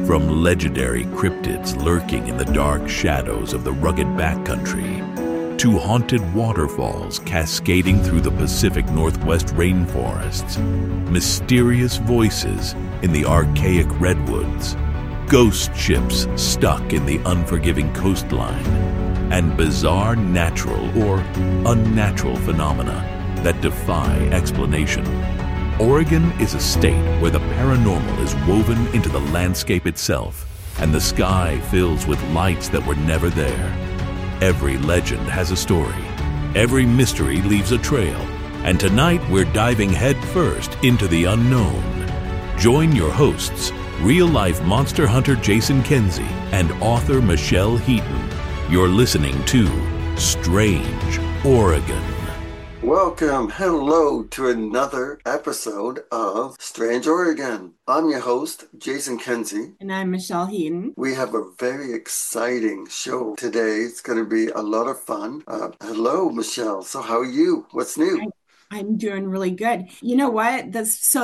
From legendary cryptids lurking in the dark shadows of the rugged backcountry, to haunted waterfalls cascading through the Pacific Northwest rainforests, mysterious voices in the archaic redwoods, ghost ships stuck in the unforgiving coastline, and bizarre natural or unnatural phenomena that defy explanation. Oregon is a state where the paranormal is woven into the landscape itself, and the sky fills with lights that were never there. Every legend has a story. Every mystery leaves a trail. And tonight we're diving headfirst into the unknown. Join your hosts, real-life monster hunter Jason Kenzie and author Michelle Heaton. You're listening to Strange Oregon. Welcome, hello to another episode of Strange Oregon. I'm your host, Jason Kenzie. And I'm Michelle Heaton. We have a very exciting show today. It's going to be a lot of fun. Hello, Michelle. So how are you? What's new? I'm doing really good. You know what?